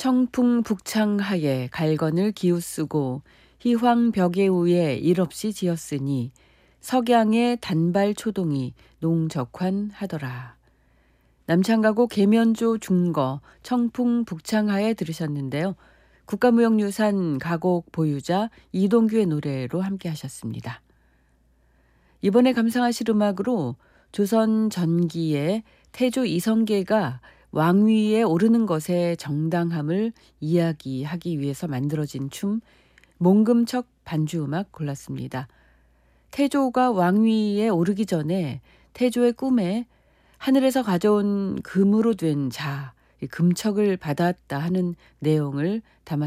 청풍 북창하에 갈건을 기우쓰고 희황 벽에 우에 일없이 지었으니 석양의 단발 초동이 농적환하더라. 남창가곡 계면조 중거 청풍 북창하에 들으셨는데요. 국가무형유산 가곡 보유자 이동규의 노래로 함께 하셨습니다. 이번에 감상하실 음악으로 조선 전기의 태조 이성계가 왕위에 오르는 것의 정당함을 이야기하기 위해서 만들어진 춤 몽금척 반주음악 골랐습니다. 태조가 왕위에 오르기 전에 태조의 꿈에 하늘에서 가져온 금으로 된 자, 금척을 받았다 하는 내용을 담았습니다.